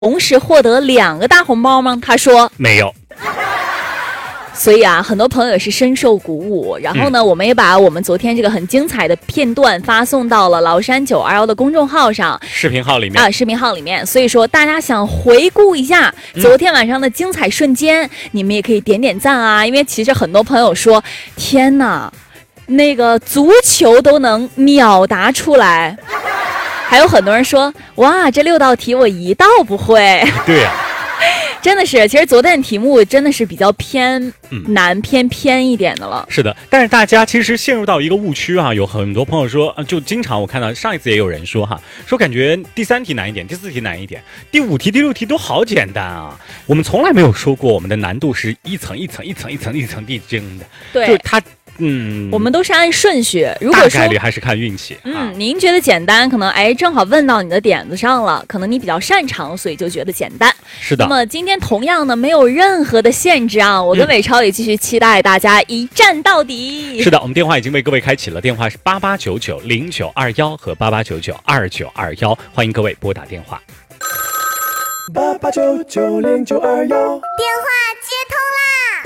同时获得2个大红包吗？他说没有。 所以啊，很多朋友也是深受鼓舞。然后呢，我们也把我们昨天这个很精彩的片段发送到了崂山921的公众号上， 视频号里面啊，视频号里面。所以说，大家想回顾一下昨天晚上的精彩瞬间，你们也可以点点赞啊。因为其实很多朋友说，天哪，那个足球都能秒答出来，还有很多人说，哇，这6道题我1道不会。 对呀。 真的是，其实昨天的题目真的是比较偏难、偏一点的了。 是的，但是大家其实陷入到一个误区啊，有很多朋友说，就经常我看到上一次也有人说哈，说感觉第3题难一点，第4题难一点，第5题、第6题都好简单啊。我们从来没有说过我们的难度是一层一层递增的， 对， 就是它。 我们都是按顺序，如果说大概率还是看运气。 您觉得简单，可能正好问到你的点子上了，可能你比较擅长，所以就觉得简单。 是的。 那么今天同样呢，没有任何的限制啊，我跟伟超也继续期待大家一战到底。 是的，我们电话已经为各位开启了，电话是88990921和88992921，欢迎各位拨打电话。 88990921， 电话接通啦！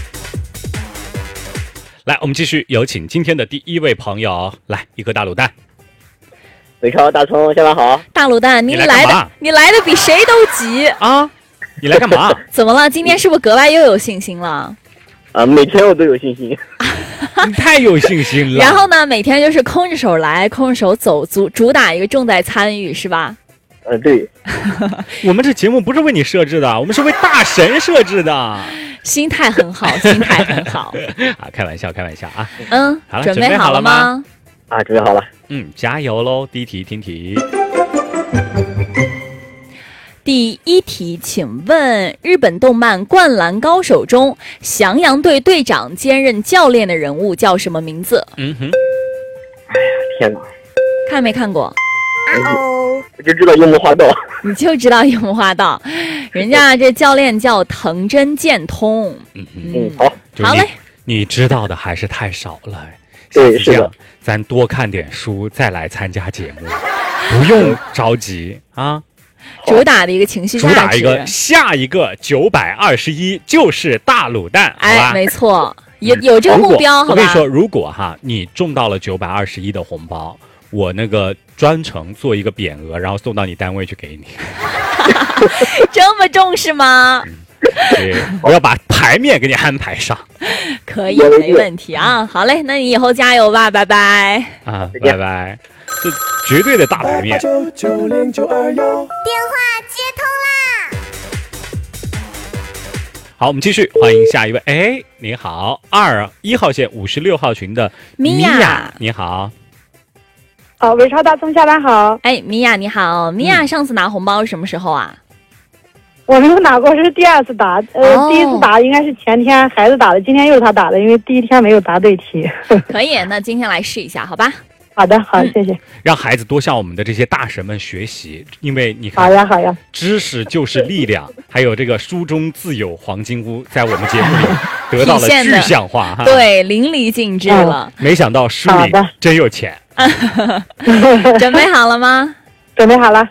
来，我们继续有请今天的第1位朋友，来一颗大卤蛋。 伟超大葱，下班好。 大卤蛋，你来的比谁都急啊！你来干嘛？ 怎么了？今天是不是格外又有信心了？ 每天我都有信心。 你太有信心了。 然后呢，每天就是空着手来，空着手走，主打一个重在参与，是吧？ 对。 我们这节目不是为你设置的，我们是为大神设置的。 心态很好，心态很好。 啊，开玩笑啊。 好了，准备好了吗？ 准备好了。 加油喽！第1题听题。 第1题，请问日本动漫《灌篮高手》中翔阳队队长兼任教练的人物叫什么名字？ 哎呀，天哪！ 看没看过？ 我就知道樱木花道。 你就知道樱木花道，人家这教练叫藤真剑通。好嘞。 你知道的还是太少了。 对，是的。 咱多看点书，再来参加节目，不用着急啊。 主打的一个情绪价值， 主打一个下一个921就是大卤蛋，好吧？ 没错，有这个目标，好吧？ 我跟你说，如果你中到了921的红包，我那个专程做一个匾额，然后送到你单位去给你。 这么重视吗？ 对，我要把牌面给你安排上。 可以，没问题啊。好嘞，那你以后加油吧，拜拜。 拜拜。这绝对的大牌面。 电话接通啦！ 好，我们继续，欢迎下一位。你好，1号线56号群的米娅，你好。 伟超大葱下班好。 米娅你好，米娅上次拿红包是什么时候啊？ 我没有拿过，是第2次打。第1次打应该是前天孩子打的，今天又是他打的，因为第1天没有答对题。 可以，那今天来试一下，好吧？ 好的，好，谢谢。 让孩子多向我们的这些大神们学习，因为你看， 好呀， 知识就是力量，还有这个书中自有黄金屋，在我们节目里得到了具象化， 对，淋漓尽致了。 没想到书里真有钱。 准备好了吗？ 准备好了。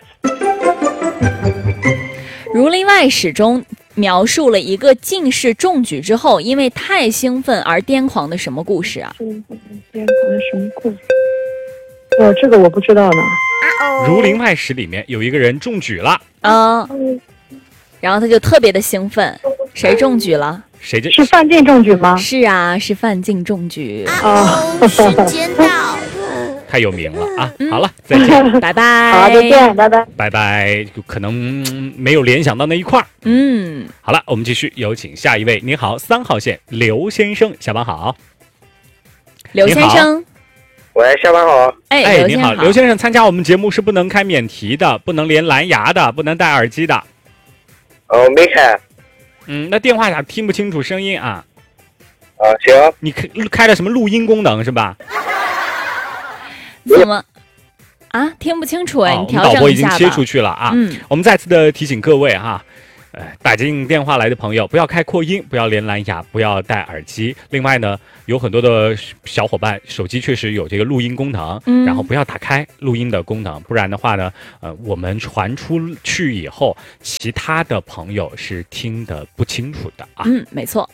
《儒林外史》中描述了一个进士中举之后，因为太兴奋而癫狂的什么故事啊？ 癫狂的什么故事？这个我不知道呢。 《儒林外史》里面有一个人中举了， 然后他就特别的兴奋。谁中举了？ 谁这？ 是范进中举吗？ 是啊，是范进中举。 时间到。 太有名了啊！好了，再见， 拜拜。 好，再见，拜拜， 拜拜。可能没有联想到那一块儿。好了，我们继续有请下一位。你好，3号线刘先生，下班好。 刘先生， 喂，下班好。 你好，刘先生，参加我们节目是不能开免提的，不能连蓝牙的，不能戴耳机的。 没开。 那电话咋听不清楚声音啊？ 行。 你开了什么录音功能是吧？ 怎么听不清楚？你调整一下吧。 我们导播已经切出去了啊。我们再次的提醒各位打进电话来的朋友，不要开扩音，不要连蓝牙，不要戴耳机。另外呢，有很多的小伙伴手机确实有这个录音功能，然后不要打开录音的功能，不然的话呢，我们传出去以后，其他的朋友是听得不清楚的啊。 没错。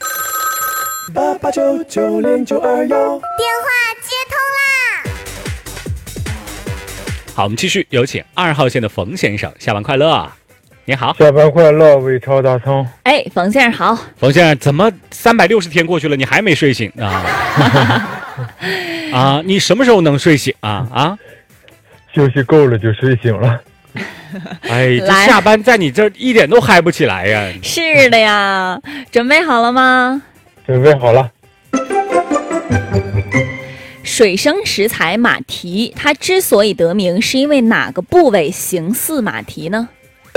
88990921，电话接通啦！ 好，我们继续有请2号线的冯先生，下班快乐。你好， 下班快乐，伟超大葱。 哎，冯先生好。 冯先生，怎么360天过去了，你还没睡醒啊？啊，你什么时候能睡醒啊？ 休息够了就睡醒了。 哎，这下班在你这儿一点都嗨不起来呀。 是的呀，准备好了吗？ 准备好了。 水生石材马蹄，它之所以得名，是因为哪个部位形似马蹄呢？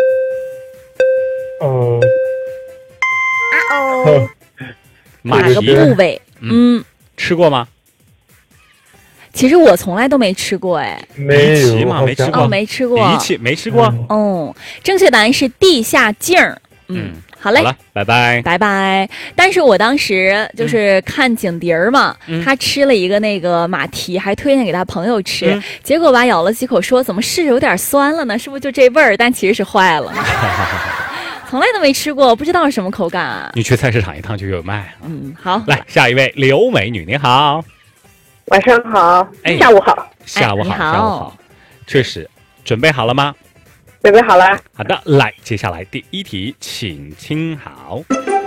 哪个部位？ 吃过吗？ 其实我从来都没吃过，哎， 没有吗？没吃过， 没吃过， 仪器没吃过。 正确答案是地下茎儿。好嘞， 好了，拜拜， 拜拜。但是我当时就是看景迪儿嘛，他吃了一个那个马蹄，还推荐给他朋友吃，结果吧咬了几口说怎么是有点酸了呢？是不是就这味儿？但其实是坏了。从来都没吃过，不知道是什么口感啊。 你去菜市场一趟就有卖。 好， 来下一位刘美女，你好， 晚上好，下午好， 下午好，下午好。确实，准备好了吗？ 准备好了。 好的，来，接下来第一题，请听好。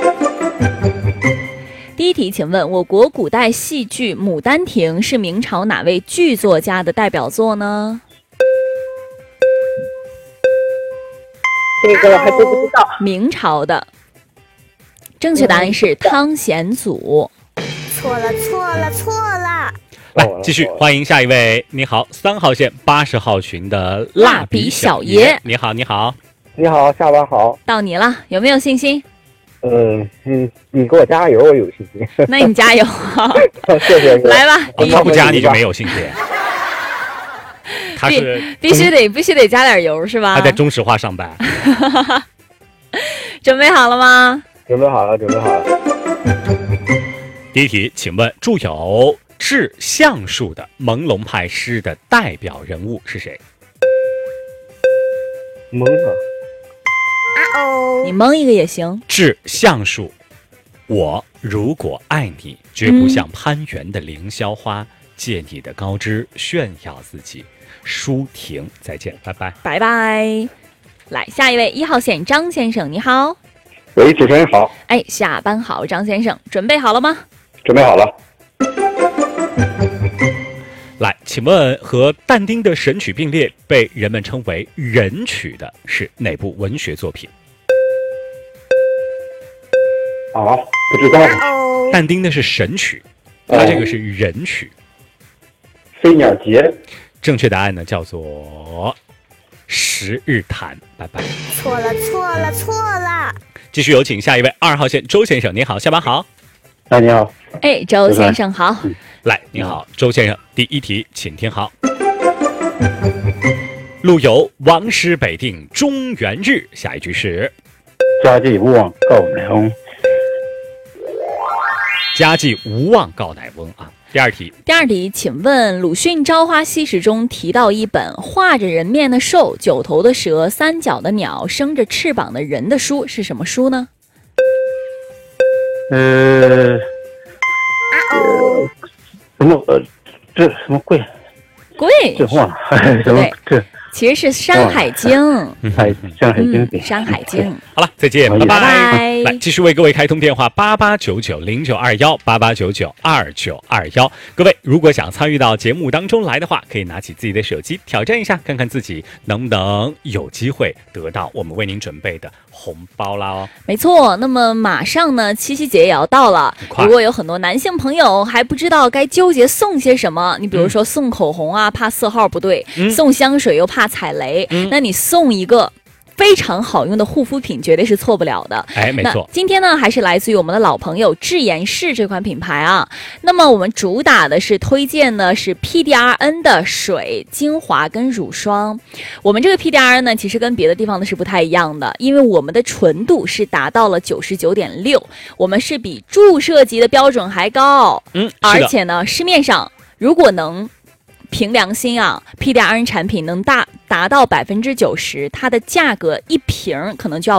第一题，请问我国古代戏剧《牡丹亭》是明朝哪位剧作家的代表作呢？ 这个还真不知道。 明朝的，正确答案是汤显祖。 错了。 来，继续欢迎下一位。你好，3号线80号群的蜡笔小爷。你好， 你好，下班好。 到你了，有没有信心？ 你给我加油，我有信心。 那你加油。 谢谢。 来吧， 他不加你就没有信心。他是必须得加点油是吧？ 他在中石化上班。 准备好了吗？ 准备好了。 第一题，请问著有《致橡树》的朦胧派诗的代表人物是谁？ 懵了。 你蒙一个也行。 致橡树，我如果爱你，绝不像攀援的凌霄花，借你的高枝炫耀自己。舒婷，再见，拜拜， 拜拜。来，下一位1号线张先生，你好。 喂，主持人好。 哎，下班好，张先生，准备好了吗？ 准备好了。 来，请问和但丁的《神曲》并列，被人们称为人曲的是哪部文学作品？ 不知道。 但丁的是《神曲》，它这个是人曲。 飞鸟节。 正确答案呢叫做十日谈。拜拜。 错了。 继续有请下一位2号线周先生，你好，下班好。 你好。 哎，周先生好。 来，你好，周先生，第一题，请听好。陆游王师北定中原日，下一句是家祭无忘告乃翁。 家祭无忘告乃翁啊。第二题， 请问鲁迅《朝花夕拾》中提到一本画着人面的兽、9头的蛇、3脚的鸟、生着翅膀的人的书是什么书呢？ 这什么贵？这忘了。什么这？ 其实是《山海经》。 山海经。 山海经。 好了，再见，拜拜。 来，继续为各位开通电话8899092188992921。各位如果想参与到节目当中来的话，可以拿起自己的手机挑战一下，看看自己能不能有机会得到我们为您准备的红包啦哦。 没错，那么马上呢，七夕节也要到了。如果有很多男性朋友还不知道该纠结送些什么，你比如说送口红啊，怕色号不对；送香水又怕踩雷，那你送一个非常好用的护肤品，绝对是错不了的。 哎，没错。 今天呢，还是来自于我们的老朋友智妍氏这款品牌啊。那么我们主打的是推荐呢是 PDRN 的水、精华跟乳霜。我们这个 PDRN 呢，其实跟别的地方的是不太一样的，因为我们的纯度是达到了99.6，我们是比注射级的标准还高。而且呢，市面上如果能凭良心啊 ，PDRN 产品能达到90%，它的价格一瓶可能就要